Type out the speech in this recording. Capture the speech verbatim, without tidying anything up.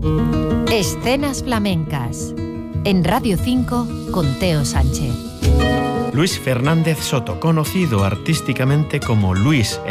Escenas flamencas. En Radio cinco con Teo Sánchez. Luis Fernández Soto, conocido artísticamente como Luis